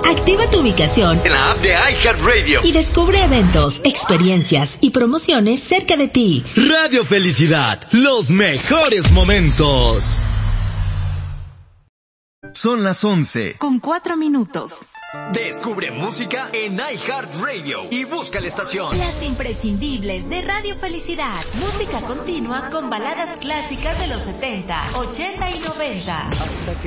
Activa tu ubicación en la app de iHeartRadio y descubre eventos, experiencias y promociones cerca de ti. Radio Felicidad, los mejores momentos. Son las 11. Con 4 minutos. Descubre música en iHeartRadio y busca la estación. Las imprescindibles de Radio Felicidad. Música continua con baladas clásicas de los 70, 80 y 90.